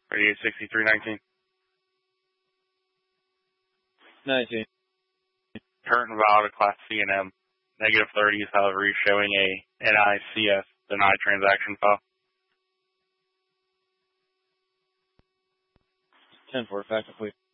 386319. 19. Current and valid class C and M. Negative 30s, however, is showing a NICS denied transaction file. 10-4, fact complete.